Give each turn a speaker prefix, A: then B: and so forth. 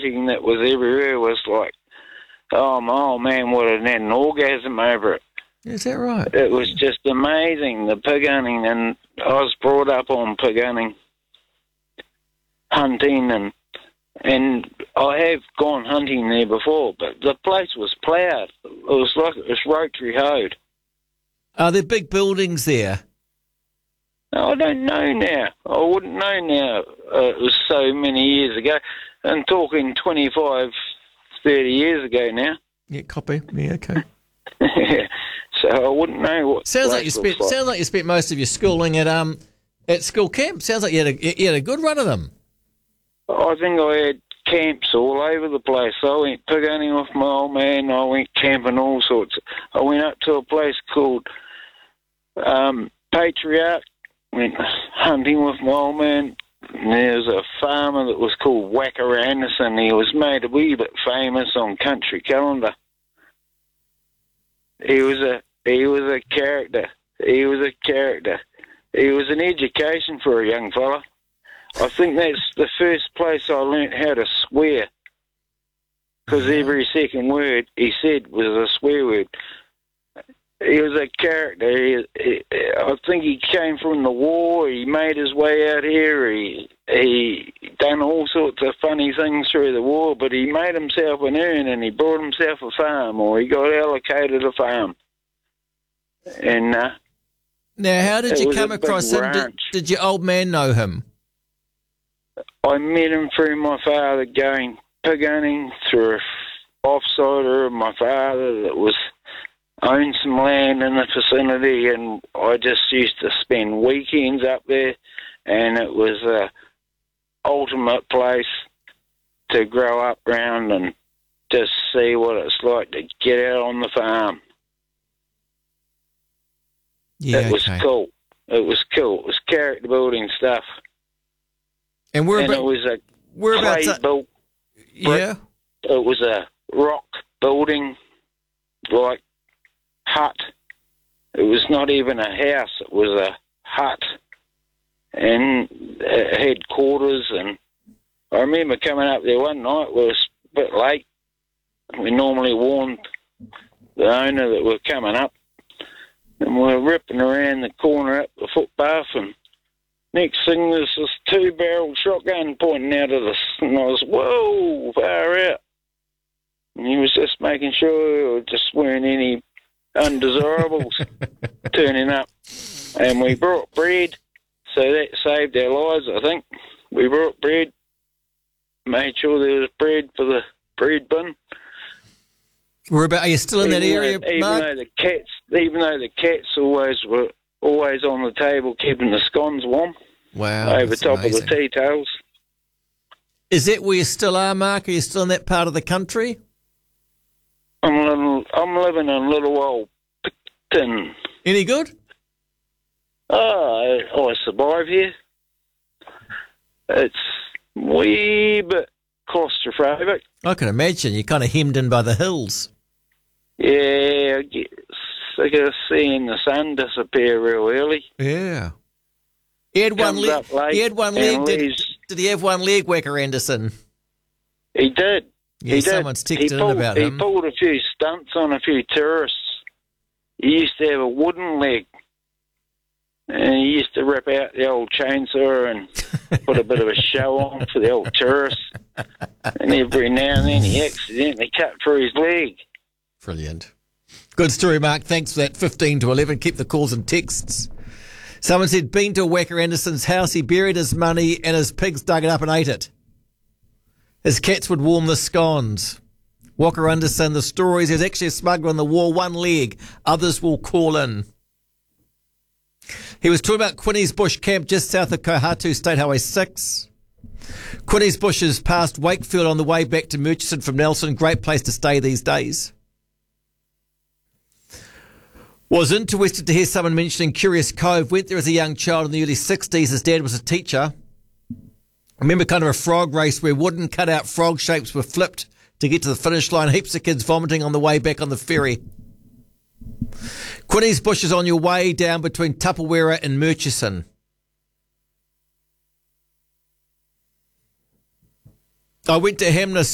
A: smoking that was everywhere was like, oh, my old man would have had an orgasm over it.
B: Is that right?
A: It was just amazing, the pig hunting, and I was brought up on pig hunting, and I have gone hunting there before, but the place was ploughed. It was like it was rotary hoed.
B: Are there big buildings there?
A: I don't know now. I wouldn't know now. It was so many years ago. I'm talking 25, 30 years ago now.
B: Yeah, copy. Yeah, okay.
A: So I wouldn't know what.
B: Sounds like you spent most of your schooling at school camp. Sounds like you had a good run of them.
A: I think I had camps all over the place. I went pig hunting with my old man. I went camping all sorts. I went up to a place called Patriarch. Went hunting with my old man. And there was a farmer that was called Wacker Anderson. He was made a wee bit famous on Country Calendar. He was a character. He was a character. He was an education for a young fella. I think that's the first place I learnt how to swear, because every second word he said was a swear word. He was a character. I think he came from the war. He made his way out here. He done all sorts of funny things through the war, but he made himself an earn, and he bought himself a farm, or he got allocated a farm. And
B: now, how did you come across him? Did your old man know him?
A: I met him through my father going pig hunting, through an offsider of my father that owned some land in the vicinity, and I just used to spend weekends up there, and it was a ultimate place to grow up round and just see what it's like to get out on the farm.
B: Yeah,
A: it was cool. It was cool. It was character building stuff.
B: And
A: it was a clay built.
B: Yeah.
A: It was a rock building, like hut. It was not even a house. It was a hut, and it had quarters. And I remember coming up there one night. It was a bit late. We normally warned the owner that we're coming up, and we were ripping around the corner up the footpath, and next thing there's this 2-barrel shotgun pointing out of us, and I was, whoa, far out. And he was just making sure there just weren't any undesirables turning up. And we brought bread, so that saved our lives, I think. We brought bread, made sure there was bread for the bread bin.
B: Are you still in that area, Mark?
A: Even though the cats were always on the table keeping the scones warm.
B: Wow,
A: over top
B: amazing.
A: of the tea towels.
B: Is that where you still are, Mark? Are you still in that part of the country?
A: I'm living in Little Old Picton.
B: Any good?
A: I survive here. It's a wee bit claustrophobic.
B: I can imagine. You're kind of hemmed in by the hills.
A: Yeah, I get sick of seeing the sun disappear real early.
B: Yeah. He had one leg. Did he have one leg, Wacker Anderson?
A: He did.
B: Yeah, someone's texted in about him.
A: He pulled a few stunts on a few tourists. He used to have a wooden leg, and he used to rip out the old chainsaw and put a bit of a show on for the old tourists. And every now and then he accidentally cut through his leg.
B: Brilliant. Good story, Mark. Thanks for that. 15 to 11. Keep the calls and texts. Someone said, been to Wacker Anderson's house. He buried his money and his pigs dug it up and ate it. His cats would warm the scones. Wacker Anderson, the stories, there's actually a smuggler on the wall, one leg. Others will call in. He was talking about Quinny's Bush Camp just south of Koihatu, State Highway 6. Quinny's Bush is past Wakefield on the way back to Murchison from Nelson. Great place to stay these days. Was interested to hear someone mentioning Curious Cove. Went there as a young child in the early 60s. His dad was a teacher. I remember kind of a frog race where wooden cut-out frog shapes were flipped to get to the finish line. Heaps of kids vomiting on the way back on the ferry. Quinny's Bush is on your way down between Tupperwara and Murchison. I went to Hamness